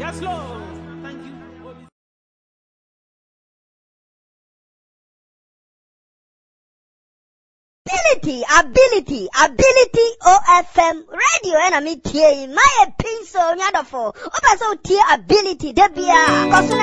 Yes, Lord. Thank you, Holy Ability, OFM radio and I meet here in my pencil, Yadafo. Opa so ability, Debia.